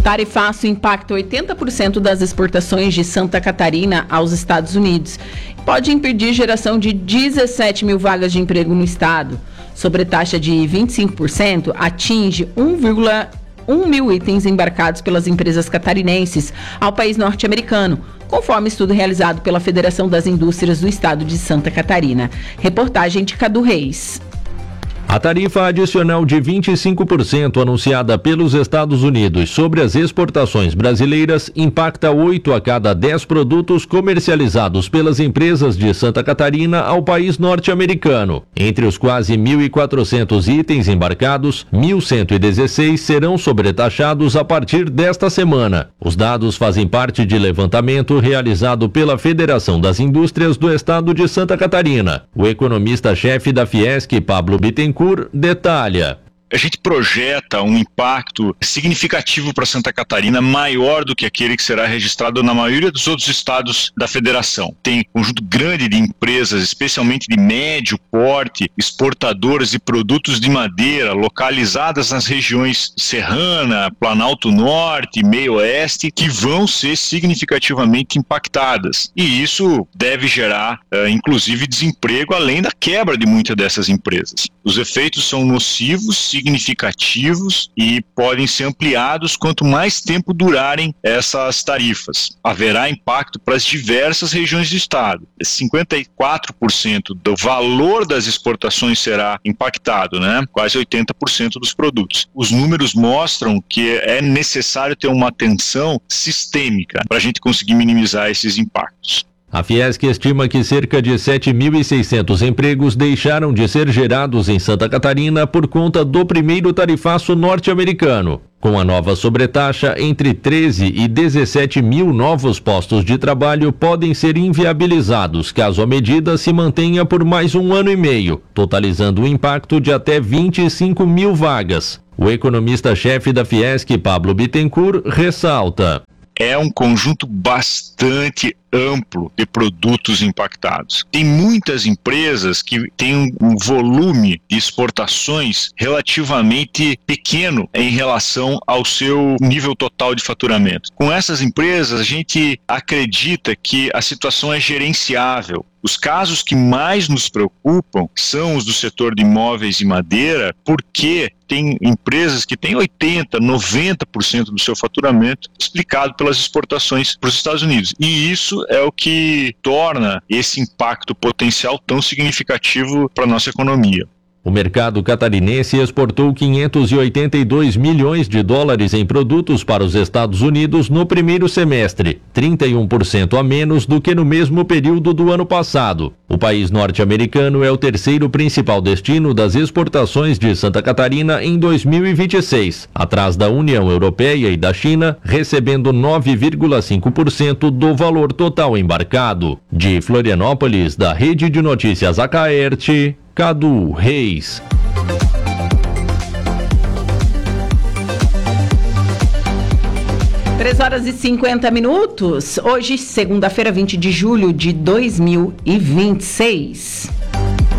Tarifaço impacta 80% das exportações de Santa Catarina aos Estados Unidos. Pode impedir geração de 17 mil vagas de emprego no estado. Sobretaxa de 25% atinge 1,1 mil itens embarcados pelas empresas catarinenses ao país norte-americano, conforme estudo realizado pela Federação das Indústrias do Estado de Santa Catarina. Reportagem de Cadu Reis. A tarifa adicional de 25% anunciada pelos Estados Unidos sobre as exportações brasileiras impacta 8 a cada 10 produtos comercializados pelas empresas de Santa Catarina ao país norte-americano. Entre os quase 1.400 itens embarcados, 1.116 serão sobretaxados a partir desta semana. Os dados fazem parte de levantamento realizado pela Federação das Indústrias do Estado de Santa Catarina. O economista-chefe da Fiesc, Pablo Bittencourt, detalha. A gente projeta um impacto significativo para Santa Catarina maior do que aquele que será registrado na maioria dos outros estados da federação. Tem um conjunto grande de empresas, especialmente de médio porte, exportadoras de produtos de madeira, localizadas nas regiões Serrana, Planalto Norte, Meio Oeste, que vão ser significativamente impactadas. E isso deve gerar, inclusive, desemprego, além da quebra de muitas dessas empresas. Os efeitos são nocivos, significativos e podem ser ampliados quanto mais tempo durarem essas tarifas. Haverá impacto para as diversas regiões do estado. 54% do valor das exportações será impactado, quase 80% dos produtos. Os números mostram que é necessário ter uma atenção sistêmica para a gente conseguir minimizar esses impactos. A Fiesc estima que cerca de 7.600 empregos deixaram de ser gerados em Santa Catarina por conta do primeiro tarifaço norte-americano. Com a nova sobretaxa, entre 13 e 17 mil novos postos de trabalho podem ser inviabilizados caso a medida se mantenha por mais 1 ano e meio, totalizando um impacto de até 25 mil vagas. O economista-chefe da Fiesc, Pablo Bittencourt, ressalta. É um conjunto bastante amplo de produtos impactados. Tem muitas empresas que têm um volume de exportações relativamente pequeno em relação ao seu nível total de faturamento. Com essas empresas, a gente acredita que a situação é gerenciável. Os casos que mais nos preocupam são os do setor de imóveis e madeira, porque tem empresas que têm 80%, 90% do seu faturamento explicado pelas exportações para os Estados Unidos. E isso é o que torna esse impacto potencial tão significativo para a nossa economia. O mercado catarinense exportou 582 milhões de dólares em produtos para os Estados Unidos no primeiro semestre, 31% a menos do que no mesmo período do ano passado. O país norte-americano é o terceiro principal destino das exportações de Santa Catarina em 2026, atrás da União Europeia e da China, recebendo 9,5% do valor total embarcado. De Florianópolis, da Rede de Notícias Acaerte, Cadu Reis. 3h50. Hoje, segunda-feira, 20 de julho de 2026.